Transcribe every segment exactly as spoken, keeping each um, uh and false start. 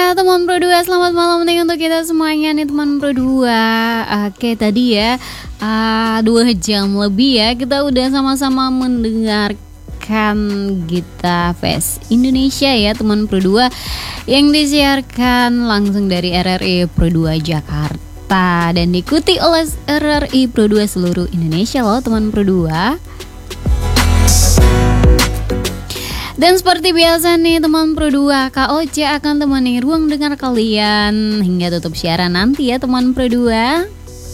Ya teman Pro dua, selamat malam nih untuk kita semuanya nih teman Pro dua. Oke tadi ya uh, dua jam lebih ya kita udah sama-sama mendengarkan Gita Fest Indonesia ya teman Pro dua, yang disiarkan langsung dari R R I Pro dua Jakarta dan diikuti oleh R R I Pro dua seluruh Indonesia loh teman Pro dua. Dan seperti biasa nih teman Pro dua, Kak Oce akan temani ruang dengar kalian hingga tutup siaran nanti ya teman Pro dua.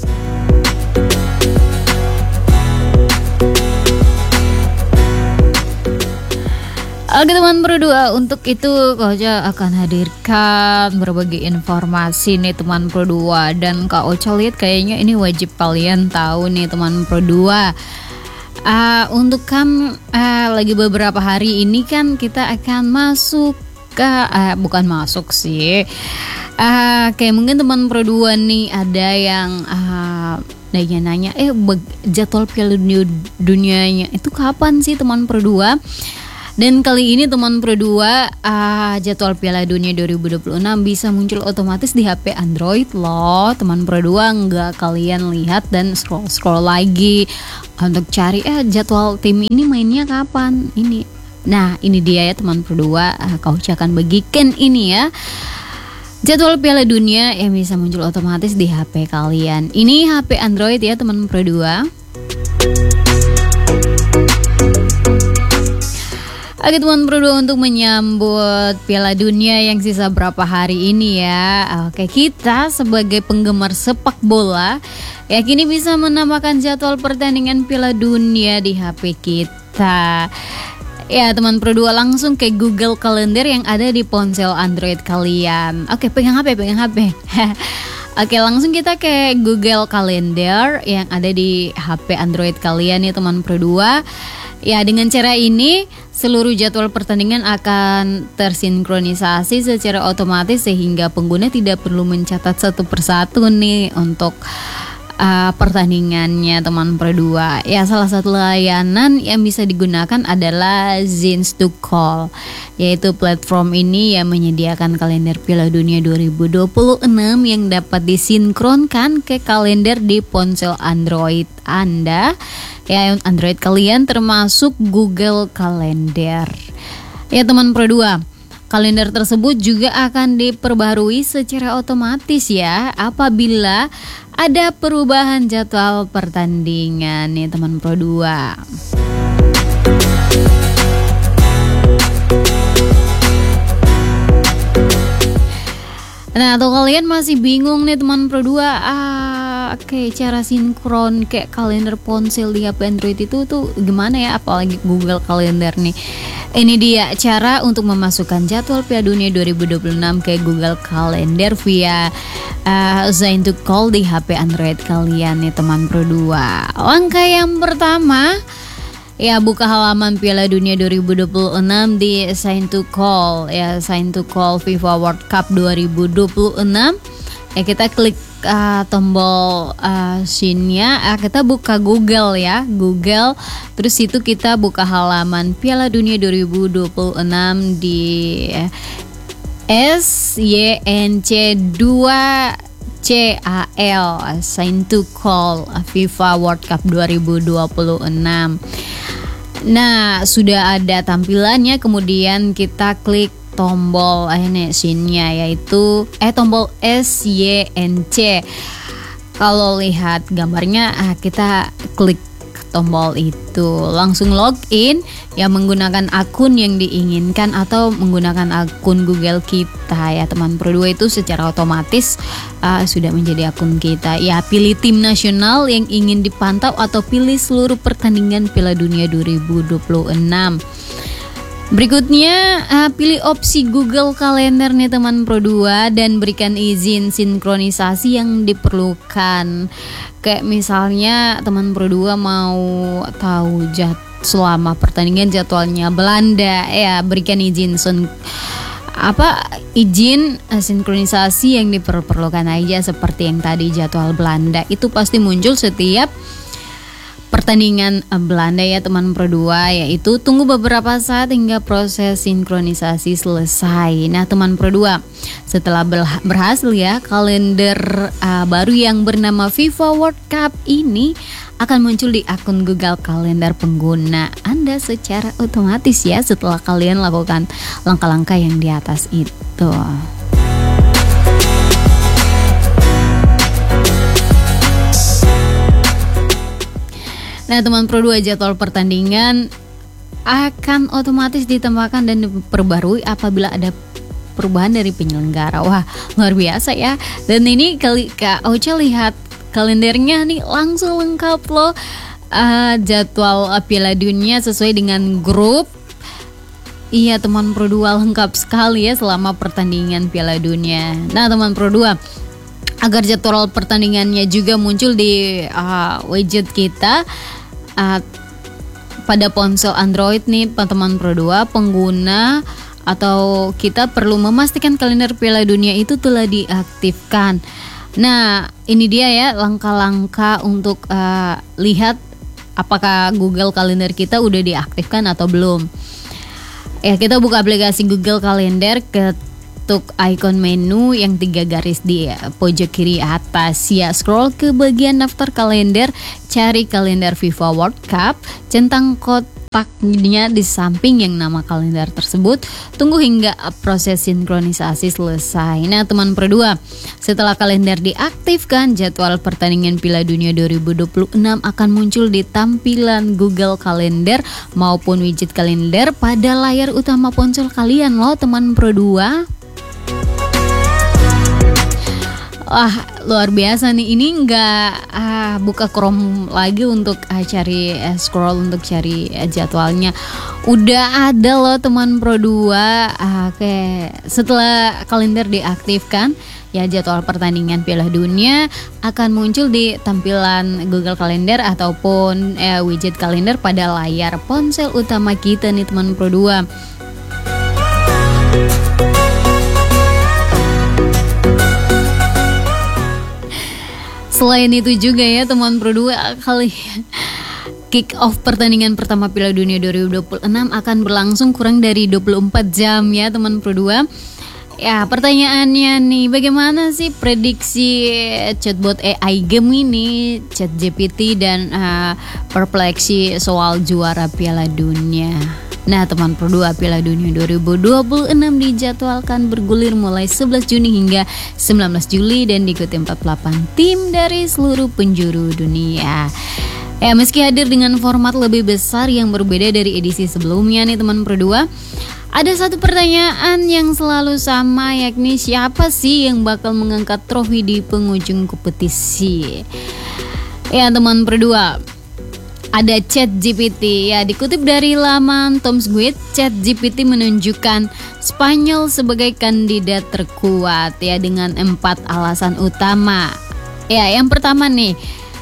Oke teman Pro dua, untuk itu Kak Oce akan hadirkan berbagai informasi nih teman Pro dua. Dan Kak Oce lihat kayaknya ini wajib kalian tahu nih teman Pro dua. Uh, untuk kan uh, lagi beberapa hari ini kan kita akan masuk ke uh, bukan masuk sih uh, kayak mungkin teman Pro dua nih ada yang uh, nanya-nanya eh jadwal Piala Dunia dunianya itu kapan sih teman Pro dua. Dan kali ini teman Pro dua uh, jadwal Piala Dunia dua ribu dua puluh enam bisa muncul otomatis di H P Android loh teman Pro dua. Nggak kalian lihat dan scroll-scroll lagi untuk cari eh jadwal tim ini mainnya kapan ini. Nah ini dia ya teman Pro dua, uh, kau akan bagikan ini ya jadwal Piala Dunia yang bisa muncul otomatis di H P kalian. Ini H P Android ya teman Pro dua. Oke teman Pro dua, untuk menyambut Piala Dunia yang sisa berapa hari ini ya. Oke, kita sebagai penggemar sepak bola ya kini bisa menambahkan jadwal pertandingan Piala Dunia di H P kita. Ya teman Pro dua, langsung ke Google Calendar yang ada di ponsel Android kalian. Oke, pegang H P, pegang H P. Oke, langsung kita ke Google Calendar yang ada di H P Android kalian ya teman Pro dua. Ya, dengan cara ini seluruh jadwal pertandingan akan tersinkronisasi secara otomatis sehingga pengguna tidak perlu mencatat satu persatu nih untuk uh, pertandingannya teman Pro dua. Ya, salah satu layanan yang bisa digunakan adalah Zinc to Call, yaitu platform ini yang menyediakan kalender Piala Dunia dua ribu dua puluh enam yang dapat disinkronkan ke kalender di ponsel Android Anda. Ya, Android kalian termasuk Google Calendar. Ya teman Pro dua, kalender tersebut juga akan diperbarui secara otomatis ya apabila ada perubahan jadwal pertandingan nih teman Pro dua. Nah, atau kalian masih bingung nih teman Pro dua, ah, oke okay, cara sinkron kayak kalender ponsel di H P Android itu tuh gimana ya, apalagi Google Calendar nih. Ini dia cara untuk memasukkan jadwal Piala Dunia dua ribu dua puluh enam ke Google Calendar via uh, Zinc to Call di H P Android kalian nih teman Pro dua. Langkah yang pertama, ya buka halaman Piala Dunia dua ribu dua puluh enam di Sign to Call ya, Sign to Call FIFA World Cup dua ribu dua puluh enam. Ya kita klik uh, tombol uh, scene-nya, uh, kita buka Google ya, Google. Terus itu kita buka halaman Piala Dunia dua ribu dua puluh enam di S Y N C dua C A L, Sign to Call FIFA World Cup dua ribu dua puluh enam. Nah, sudah ada tampilannya, kemudian kita klik tombol ini scene-nya yaitu eh tombol S Y N C. Kalau lihat gambarnya kita klik tombol itu, langsung login ya menggunakan akun yang diinginkan atau menggunakan akun Google kita ya teman Pro dua. Itu secara otomatis uh, sudah menjadi akun kita. Ya, pilih tim nasional yang ingin dipantau atau pilih seluruh pertandingan Piala Dunia dua ribu dua puluh enam. Berikutnya uh, pilih opsi Google Calendar nih teman Pro dua dan berikan izin sinkronisasi yang diperlukan. Kayak misalnya teman Pro dua mau tahu jad selama pertandingan jadwalnya Belanda, ya berikan izin sun apa izin uh, sinkronisasi yang diperlukan aja seperti yang tadi jadwal Belanda itu pasti muncul setiap pertandingan eh, Belanda ya teman Pro dua, yaitu tunggu beberapa saat hingga proses sinkronisasi selesai. Nah teman Pro dua, setelah berhasil ya, kalender uh, baru yang bernama FIFA World Cup ini akan muncul di akun Google Kalender pengguna Anda secara otomatis ya, setelah kalian lakukan langkah-langkah yang di atas itu. Nah teman Pro dua, jadwal pertandingan akan otomatis ditambahkan dan diperbarui apabila ada perubahan dari penyelenggara. Wah luar biasa ya. Dan ini kali Kak Ocha lihat kalendernya nih langsung lengkap loh. uh, Jadwal Piala Dunia sesuai dengan grup. Iya teman Pro dua, lengkap sekali ya selama pertandingan Piala Dunia. Nah teman Pro dua, agar jadwal pertandingannya juga muncul di uh, widget kita uh, pada ponsel Android nih teman Pro dua, pengguna atau kita perlu memastikan kalender Piala Dunia itu telah diaktifkan. Nah ini dia ya langkah-langkah untuk uh, lihat apakah Google Kalender kita udah diaktifkan atau belum. Ya kita buka aplikasi Google Kalender, ketuk icon menu yang tiga garis di pojok kiri atas ya, scroll ke bagian daftar kalender, cari kalender FIFA World Cup, centang kotaknya di samping yang nama kalender tersebut, tunggu hingga proses sinkronisasi selesai. Nah teman Pro dua, setelah kalender diaktifkan, jadwal pertandingan Piala Dunia dua ribu dua puluh enam akan muncul di tampilan Google Kalender maupun widget kalender pada layar utama ponsel kalian loh teman Pro dua. Wah luar biasa nih, ini nggak ah, buka Chrome lagi untuk ah, cari eh, scroll untuk cari eh, jadwalnya, udah ada loh teman Pro dua. Ah, Oke, setelah kalender diaktifkan ya, jadwal pertandingan Piala Dunia akan muncul di tampilan Google Kalender ataupun eh, widget kalender pada layar ponsel utama kita nih teman Pro dua. Selain itu juga ya teman Pro dua, kali kick off pertandingan pertama Piala Dunia dua ribu dua puluh enam akan berlangsung kurang dari dua puluh empat jam ya teman Pro dua. Ya pertanyaannya nih, bagaimana sih prediksi chatbot A I game ini, ChatGPT dan uh, Perplexity soal juara Piala Dunia? Nah teman Pro dua, Piala Dunia dua ribu dua puluh enam dijadwalkan bergulir mulai sebelas Juni hingga sembilan belas Juli dan diikuti empat puluh delapan tim dari seluruh penjuru dunia. Ya meski hadir dengan format lebih besar yang berbeda dari edisi sebelumnya nih teman Pro dua, ada satu pertanyaan yang selalu sama, yakni siapa sih yang bakal mengangkat trofi di penghujung kompetisi? Ya teman Pro dua, ada ChatGPT ya, dikutip dari laman Tom's Guide, ChatGPT menunjukkan Spanyol sebagai kandidat terkuat ya dengan empat alasan utama. Ya, yang pertama nih,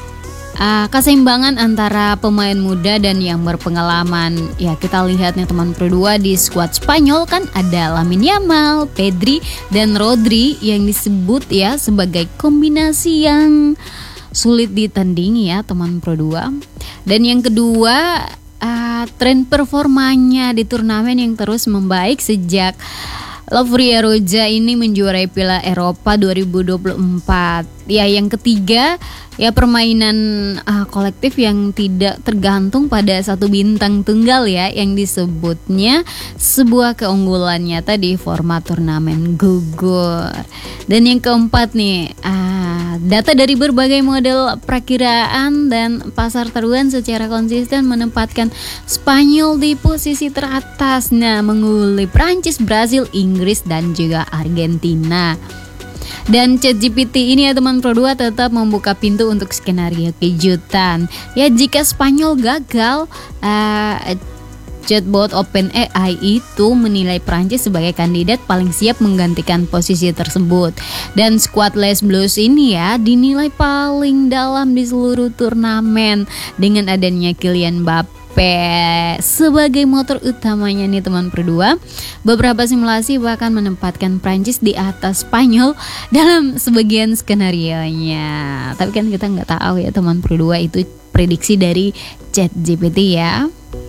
uh, keseimbangan antara pemain muda dan yang berpengalaman. Ya, kita lihat nih teman Pro dua, di skuad Spanyol kan ada Lamine Yamal, Pedri dan Rodri yang disebut ya sebagai kombinasi yang sulit ditandingi ya teman Pro dua. Dan yang kedua, uh, tren performanya di turnamen yang terus membaik sejak Lovria Roja ini menjuarai Piala Eropa dua ribu dua puluh empat. Ya, yang ketiga, ya permainan uh, kolektif yang tidak tergantung pada satu bintang tunggal ya, yang disebutnya sebuah keunggulan nyata di format turnamen gugur. Dan yang keempat nih, uh, data dari berbagai model perakiraan dan pasar taruhan secara konsisten menempatkan Spanyol di posisi teratas, nah mengungguli Prancis, Brasil, Inggris dan juga Argentina. Dan ChatGPT ini ya teman Pro dua tetap membuka pintu untuk skenario kejutan. Ya jika Spanyol gagal, uh, chatbot OpenAI itu menilai Prancis sebagai kandidat paling siap menggantikan posisi tersebut. Dan skuad Les Bleus ini ya dinilai paling dalam di seluruh turnamen dengan adanya Kylian Mbappe P sebagai motor utamanya nih teman berdua. Beberapa simulasi bahkan menempatkan Prancis di atas Spanyol dalam sebagian skenarionya. Tapi kan kita nggak tahu ya teman berdua, itu prediksi dari ChatGPT ya.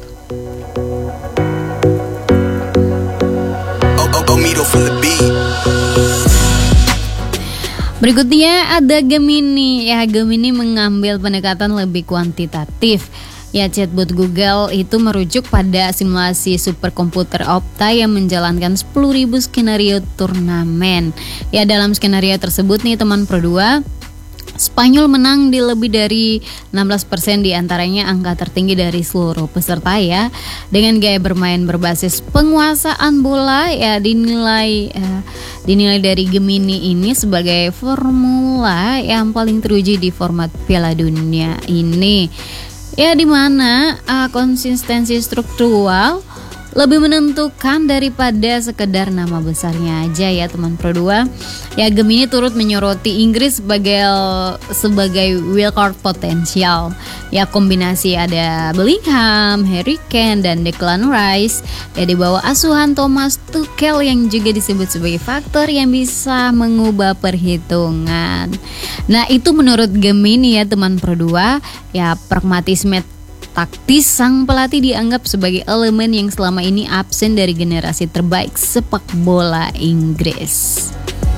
Berikutnya ada Gemini. Ya, Gemini mengambil pendekatan lebih kuantitatif. Ya, chatbot Google itu merujuk pada simulasi superkomputer Opta yang menjalankan sepuluh ribu skenario turnamen. Ya, dalam skenario tersebut nih teman Pro dua, Spanyol menang di lebih dari enam belas persen di antaranya, angka tertinggi dari seluruh peserta ya. Dengan gaya bermain berbasis penguasaan bola ya, dinilai eh, dinilai dari Gemini ini sebagai formula yang paling teruji di format Piala Dunia ini. Ya, di mana uh, konsistensi struktural lebih menentukan daripada sekedar nama besarnya aja ya teman Pro dua. Ya, Gemini turut menyoroti Inggris sebagai sebagai wildcard potensial. Ya, kombinasi ada Bellingham, Harry Kane dan Declan Rice ya di bawah asuhan Thomas Tuchel yang juga disebut sebagai faktor yang bisa mengubah perhitungan. Nah, itu menurut Gemini ya teman Pro dua. Ya, pragmatisme taktis sang pelatih dianggap sebagai elemen yang selama ini absen dari generasi terbaik sepak bola Inggris.